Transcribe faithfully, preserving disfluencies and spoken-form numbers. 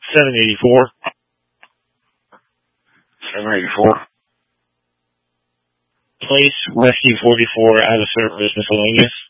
seven eighty-four. seven eighty-four. Place, Rescue forty-four, out of service, miscellaneous.